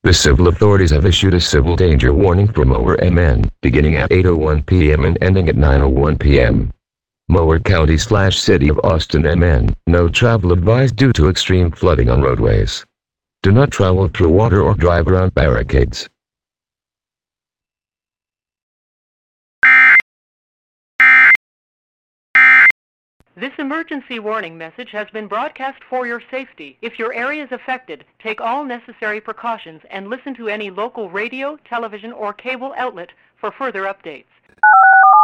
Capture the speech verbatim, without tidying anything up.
The civil authorities have issued a civil danger warning for Mower M N, beginning at eight oh one p m and ending at nine oh one p m Mower County slash City of Austin M N, no travel advised due to extreme flooding on roadways. Do not travel through water or drive around barricades. This emergency warning message has been broadcast for your safety. If your area is affected, take all necessary precautions and listen to any local radio, television, or cable outlet for further updates.